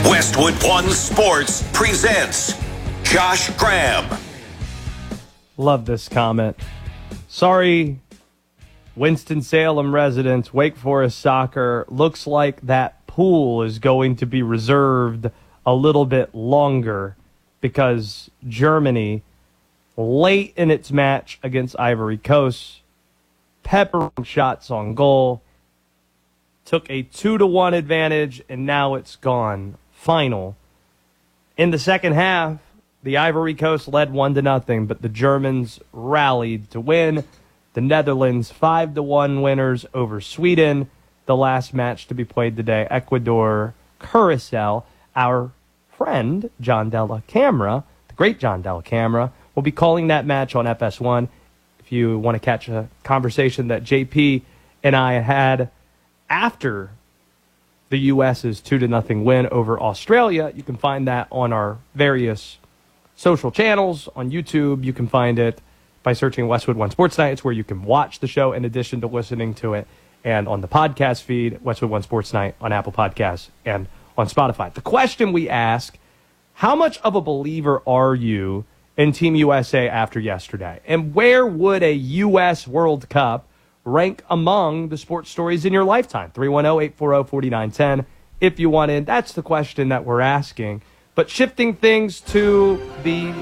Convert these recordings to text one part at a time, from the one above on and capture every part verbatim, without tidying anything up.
Westwood One Sports presents Josh Graham. Love this comment. Sorry, Winston-Salem residents, Wake Forest soccer. Looks like that pool is going to be reserved a little bit longer because Germany, late in its match against Ivory Coast, peppering shots on goal, took a two to one advantage, and now it's gone. Final. In the second half, the Ivory Coast led one to nothing, but the Germans rallied to win. The Netherlands five to one winners over Sweden. The last match to be played today, Ecuador, Curacao. Our friend, John Della Camera, the great John Della Camera, will be calling that match on F S one. If you want to catch a conversation that J P and I had after the U S's two to nothing win over Australia, you can find that on our various social channels. On YouTube, you can find it by searching Westwood One Sports Night. It's where you can watch the show in addition to listening to it. And on the podcast feed, Westwood One Sports Night on Apple Podcasts and on Spotify. The question we ask, how much of a believer are you in Team U S A after yesterday? And where would a U S World Cup rank among the sports stories in your lifetime? three one zero, eight four zero, four nine one zero if you want in. That's the question that we're asking. But shifting things to the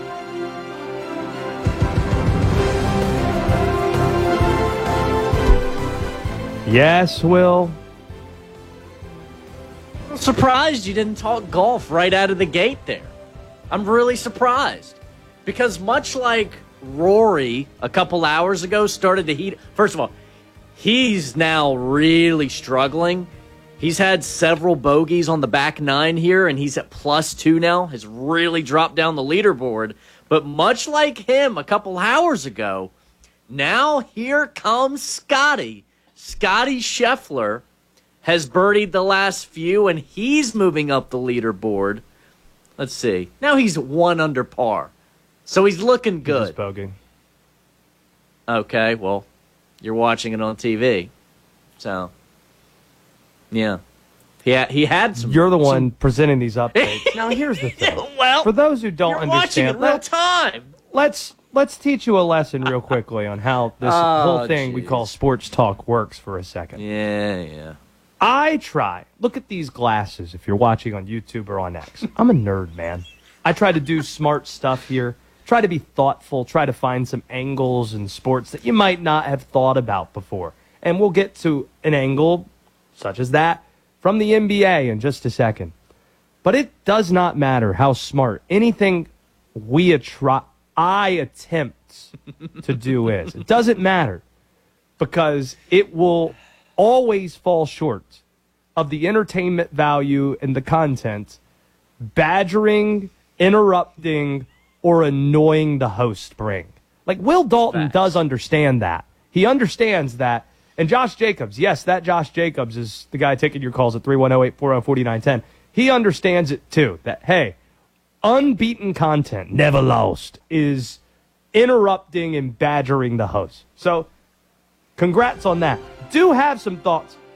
Yes, Will. I'm surprised you didn't talk golf right out of the gate there. I'm really surprised. Because much like Rory a couple hours ago started to heat. First of all, he's now really struggling. He's had several bogeys on the back nine here, and he's at plus two now. Has really dropped down the leaderboard. But much like him a couple hours ago, now here comes Scotty. Scotty Scheffler has birdied the last few, and he's moving up the leaderboard. Let's see. Now he's one under par. So he's looking good. He's bogey. Okay, well, you're watching it on T V. So, yeah. He, ha- he had some... You're the one some... presenting these updates. Now, here's the thing. Well, for those who don't you're understand... watching it real time. Let's... Let's teach you a lesson real quickly on how this oh, whole thing geez. we call sports talk works for a second. Yeah, yeah. I try. Look at these glasses if you're watching on YouTube or on X. I'm a nerd, man. I try to do smart stuff here. Try to be thoughtful. Try to find some angles in sports that you might not have thought about before. And we'll get to an angle such as that from the N B A in just a second. But it does not matter how smart anything we try. I attempt to do is. It doesn't matter because it will always fall short of the entertainment value and the content badgering, interrupting, or annoying the host bring. Like, Will Dalton Facts. does understand that. He understands that. And Josh Jacobs, yes, that Josh Jacobs is the guy taking your calls at three one zero, eight four zero, four nine one zero. He understands it too, that, hey, unbeaten content, never lost, is interrupting and badgering the host. So, congrats on that. Do have some thoughts